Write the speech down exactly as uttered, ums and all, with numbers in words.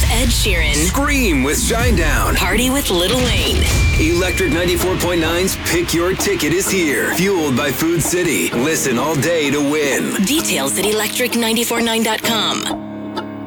Ed Sheeran. Scream with Shinedown. Party with Lil Wayne. Electric ninety-four point nine's Pick Your Ticket is here. Fueled by Food City. Listen all day to win. Details at electric nine four nine dot com.